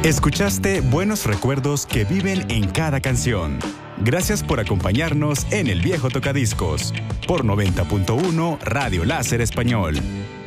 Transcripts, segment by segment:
Escuchaste buenos recuerdos que viven en cada canción. Gracias por acompañarnos en El Viejo Tocadiscos por 90.1 Radio Láser Español.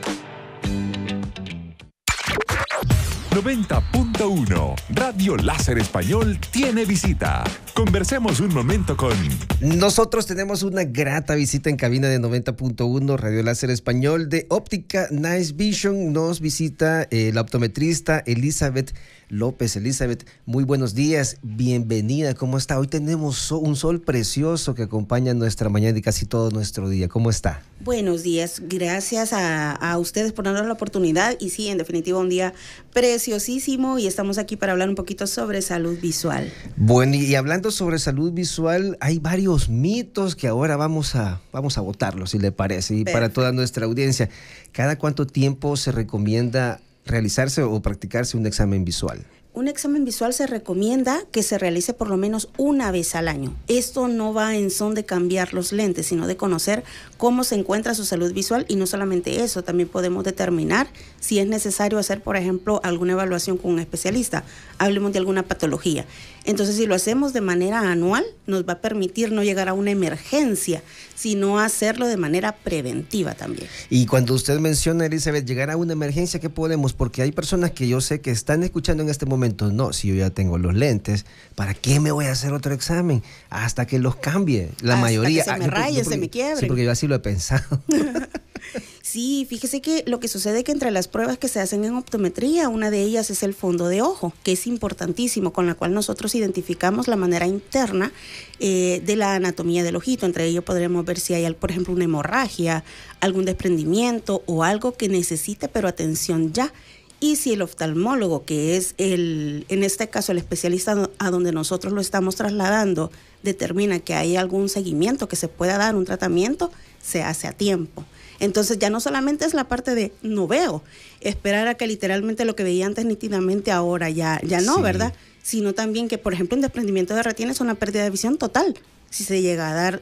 90.1 Radio Láser Español tiene visita. Conversemos un momento con... Nosotros tenemos una grata visita en cabina de 90.1 Radio Láser Español de Óptica Nice Vision. Nos visita la optometrista Elizabeth López. Elizabeth, muy buenos días, bienvenida, ¿cómo está? Hoy tenemos un sol precioso que acompaña nuestra mañana y casi todo nuestro día. ¿Cómo está? Buenos días, gracias a ustedes por darnos la oportunidad y sí, en definitiva un día preciosísimo y estamos aquí para hablar un poquito sobre salud visual. Bueno, y hablando sobre salud visual, hay varios mitos que ahora vamos a botarlos, si le parece, y para toda nuestra audiencia. ¿Cada cuánto tiempo se recomienda realizarse o practicarse un examen visual? Un examen visual se recomienda que se realice por lo menos una vez al año. Esto no va en son de cambiar los lentes, sino de conocer cómo se encuentra su salud visual y no solamente eso, también podemos determinar si es necesario hacer, por ejemplo, alguna evaluación con un especialista. Hablemos de alguna patología. Entonces, si lo hacemos de manera anual, nos va a permitir no llegar a una emergencia, sino hacerlo de manera preventiva también. Y cuando usted menciona, Elizabeth, llegar a una emergencia, ¿qué podemos? Porque hay personas que yo sé que están escuchando en este momento, no, si yo ya tengo los lentes, ¿para qué me voy a hacer otro examen? Hasta que los cambie, la mayoría. Hasta que se me rayen, se me quiebren. Sí, porque yo así lo he pensado. Sí, fíjese que lo que sucede es que entre las pruebas que se hacen en optometría, una de ellas es el fondo de ojo, que es importantísimo, con la cual nosotros identificamos la manera interna de la anatomía del ojito. Entre ellos podremos ver si hay, por ejemplo, una hemorragia, algún desprendimiento o algo que necesite, pero atención ya. Y si el oftalmólogo, que es en este caso el especialista a donde nosotros lo estamos trasladando, determina que hay algún seguimiento que se pueda dar, un tratamiento, se hace a tiempo. Entonces ya no solamente es la parte de no veo, esperar a que literalmente lo que veía antes nítidamente ahora ya no, sí, ¿verdad? Sino también que, por ejemplo, un desprendimiento de retina es una pérdida de visión total, si se llega a dar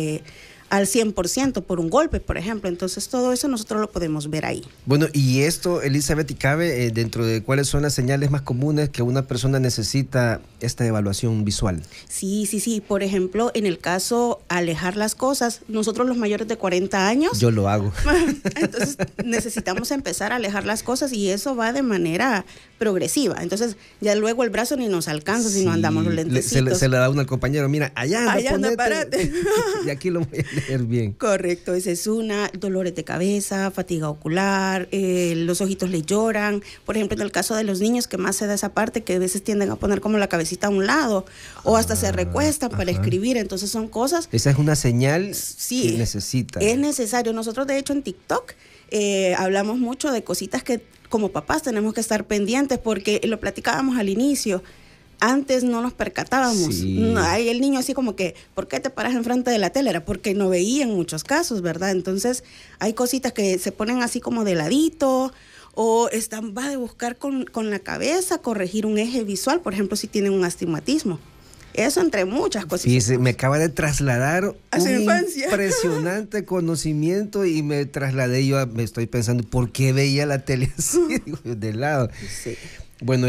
al 100% por un golpe, por ejemplo. Entonces todo eso nosotros lo podemos ver ahí. Bueno, y esto, Elizabeth, ¿y cabe dentro de cuáles son las señales más comunes que una persona necesita esta evaluación visual? Sí. Por ejemplo, en el caso alejar las cosas, nosotros los mayores de 40 años... Yo lo hago. Entonces necesitamos empezar a alejar las cosas y eso va de manera progresiva. Entonces ya luego el brazo ni nos alcanza si no andamos los lentecitos. Se le da uno al compañero, mira, allá anda, párate. Y aquí lo voy a leer bien. Correcto, esa es una. Dolores de cabeza, fatiga ocular, los ojitos le lloran. Por ejemplo, en el caso de los niños, que más se da esa parte, que a veces tienden a poner como la cabecita a un lado o hasta se recuestan para escribir. Entonces son cosas... Esa es una señal que necesita. Es necesario. Nosotros, de hecho, en TikTok hablamos mucho de cositas que como papás tenemos que estar pendientes, porque lo platicábamos al inicio. Antes no nos percatábamos. Sí. No, hay el niño así como que, ¿por qué te paras enfrente de la tele? Era porque no veía en muchos casos, ¿verdad? Entonces hay cositas que se ponen así como de ladito o va de buscar con la cabeza, corregir un eje visual, por ejemplo, si tienen un astigmatismo. Eso entre muchas cosas. Fíjese, me acaba de trasladar a su infancia. Impresionante conocimiento y me trasladé, me estoy pensando, ¿por qué veía la tele así? De lado. Sí. Bueno,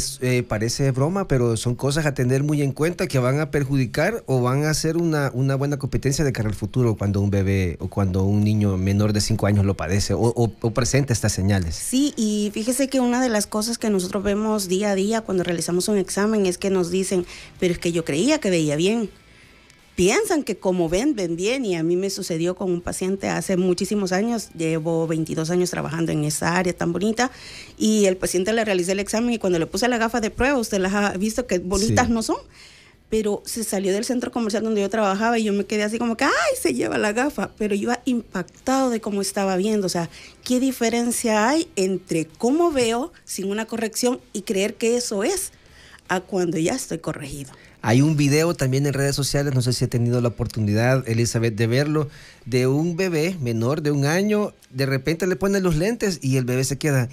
parece broma, pero son cosas a tener muy en cuenta que van a perjudicar o van a ser una buena competencia de cara al futuro cuando un bebé o cuando un niño menor de 5 años lo padece o presenta estas señales. Sí, y fíjese que una de las cosas que nosotros vemos día a día cuando realizamos un examen es que nos dicen, pero es que yo creía que veía bien. Piensan que como ven bien, y a mí me sucedió con un paciente hace muchísimos años, llevo 22 años trabajando en esa área tan bonita, y el paciente le realicé el examen y cuando le puse la gafa de prueba, usted las ha visto que bonitas no son, pero se salió del centro comercial donde yo trabajaba y yo me quedé así como que, ¡ay, se lleva la gafa! Pero iba impactado de cómo estaba viendo, o sea, ¿qué diferencia hay entre cómo veo sin una corrección y creer que eso es a cuando ya estoy corregido? Hay un video también en redes sociales, no sé si ha tenido la oportunidad, Elizabeth, de verlo, de un bebé menor de 1 año, de repente le ponen los lentes y el bebé se queda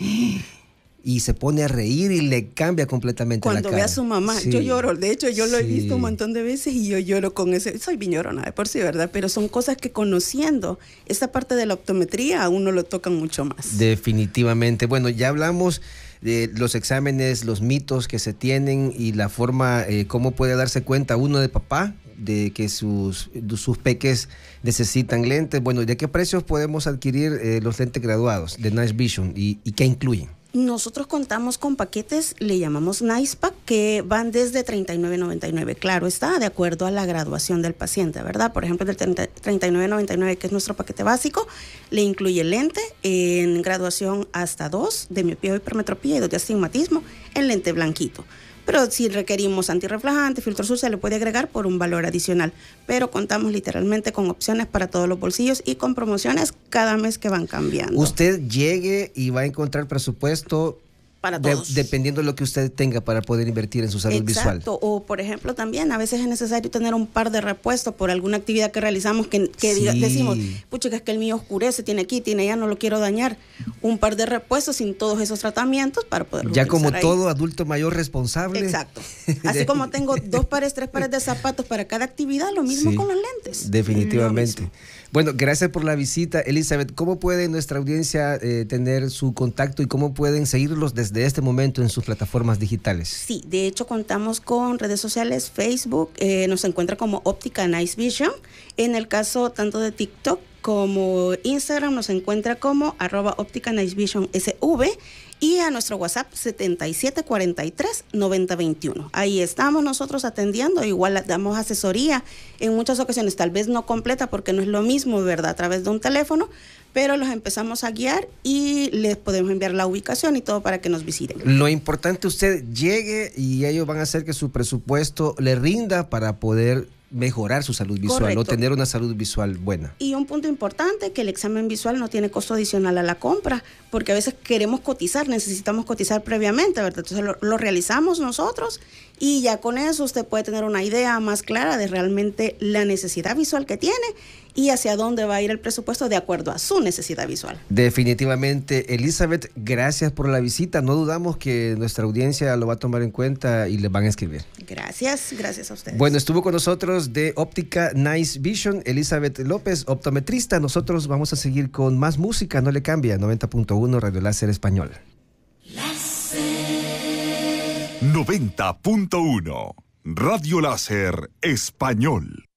y se pone a reír y le cambia completamente la cara. Cuando ve a su mamá, sí. Yo lloro, de hecho yo lo he visto un montón de veces y yo lloro con ese, soy bien llorona de por sí, ¿verdad? Pero son cosas que conociendo esta parte de la optometría a uno lo tocan mucho más. Definitivamente. Bueno, ya hablamos los exámenes, los mitos que se tienen y la forma, cómo puede darse cuenta uno de papá de que sus peques necesitan lentes. Bueno, ¿de qué precios podemos adquirir los lentes graduados de Nice Vision y qué incluyen? Nosotros contamos con paquetes, le llamamos Nice Pack, que van desde $39.99. Claro está, de acuerdo a la graduación del paciente, ¿verdad? Por ejemplo, del $39.99, que es nuestro paquete básico, le incluye lente en graduación hasta 2 de miopía o hipermetropía y 2 de astigmatismo en lente blanquito. Pero si requerimos antirreflejante, filtro azul, se le puede agregar por un valor adicional. Pero contamos literalmente con opciones para todos los bolsillos y con promociones cada mes que van cambiando. Usted llegue y va a encontrar presupuesto para todos. Dependiendo de lo que usted tenga para poder invertir en su salud visual. Exacto, o por ejemplo también a veces es necesario tener un par de repuestos por alguna actividad que realizamos que Sí. Decimos, pucha, que es que el mío oscurece, tiene aquí, tiene allá, no lo quiero dañar. Un par de repuestos sin todos esos tratamientos para poder Ya como ahí. todo adulto mayor responsable. Exacto. Así como tengo 2 pares, 3 pares de zapatos para cada actividad, lo mismo Sí, con los lentes. definitivamente. Bueno, gracias por la visita, Elizabeth. ¿Cómo puede nuestra audiencia tener su contacto y cómo pueden seguirlos desde este momento en sus plataformas digitales? Sí, de hecho contamos con redes sociales, Facebook, nos encuentra como Óptica Nice Vision. En el caso tanto de TikTok como Instagram nos encuentra como @Óptica Nice Vision SV. Y a nuestro WhatsApp 7743-9021. Ahí estamos nosotros atendiendo, igual damos asesoría en muchas ocasiones, tal vez no completa porque no es lo mismo, ¿verdad? A través de un teléfono, pero los empezamos a guiar y les podemos enviar la ubicación y todo para que nos visiten. Lo importante, usted llegue y ellos van a hacer que su presupuesto le rinda para poder mejorar su salud visual. Correcto. O tener una salud visual buena. Y un punto importante, que el examen visual no tiene costo adicional a la compra, porque a veces queremos cotizar, necesitamos cotizar previamente, ¿verdad? Entonces lo realizamos nosotros y ya con eso usted puede tener una idea más clara de realmente la necesidad visual que tiene y hacia dónde va a ir el presupuesto de acuerdo a su necesidad visual. Definitivamente, Elizabeth, gracias por la visita. No dudamos que nuestra audiencia lo va a tomar en cuenta y les van a escribir. Gracias a ustedes. Bueno, estuvo con nosotros de Óptica Nice Vision, Elizabeth López, optometrista. Nosotros vamos a seguir con más música, no le cambia, 90.1 Radio Láser Español. 90.1 Radio Láser Español.